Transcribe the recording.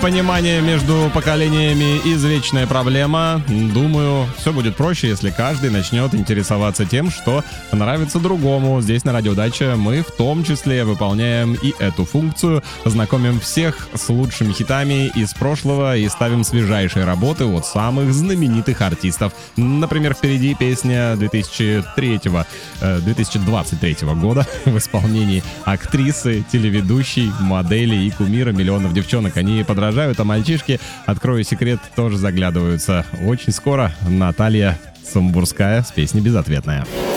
Понимание между поколениями — извечная проблема. Думаю, все будет проще, если каждый начнет интересоваться тем, что нравится другому. Здесь на Радио Дача мы в том числе выполняем и эту функцию. Знакомим всех с лучшими хитами из прошлого и ставим свежайшие работы от самых знаменитых артистов. Например, впереди песня 2023 года в исполнении актрисы, телеведущей, модели и кумира миллионов девчонок. Они подражают, а мальчишки, открою секрет, тоже заглядываются. Очень скоро Наталья Самбурская с песней «Безответная».